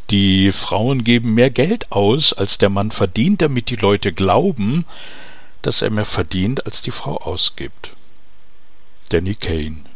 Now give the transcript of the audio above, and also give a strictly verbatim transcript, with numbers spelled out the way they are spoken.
Die Frauen geben mehr Geld aus, als der Mann verdient, damit die Leute glauben, dass er mehr verdient, als die Frau ausgibt. Danny Kaye.